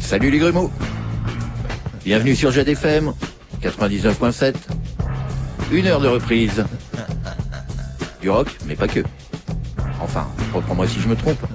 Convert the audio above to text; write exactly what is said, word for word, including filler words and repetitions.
Salut les grumeaux. Bienvenue sur Jet F M quatre-vingt-dix-neuf point sept. Une heure de reprise. Du rock, mais pas que. Enfin, reprends-moi si je me trompe.